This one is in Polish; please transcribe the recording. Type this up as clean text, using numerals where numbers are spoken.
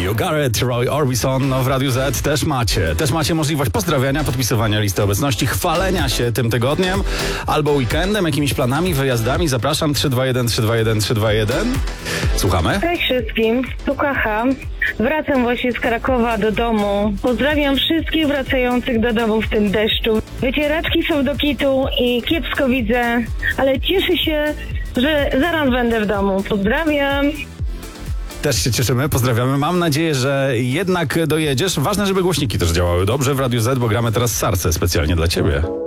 Daniel Garrett, Roy Orbison w Radiu Z też macie możliwość pozdrawiania, podpisywania listy obecności, chwalenia się tym tygodniem albo weekendem, jakimiś planami, wyjazdami. Zapraszam 321 321 321. Słuchamy. Cześć wszystkim, tu Kacha. Wracam właśnie z Krakowa do domu. Pozdrawiam wszystkich wracających do domu w tym deszczu. Wycieraczki są do kitu i kiepsko widzę, ale cieszę się, że zaraz będę w domu. Pozdrawiam. Też się cieszymy, pozdrawiamy. Mam nadzieję, że jednak dojedziesz. Ważne, żeby głośniki też działały dobrze w Radiu Z, bo gramy teraz Sarsę specjalnie dla ciebie.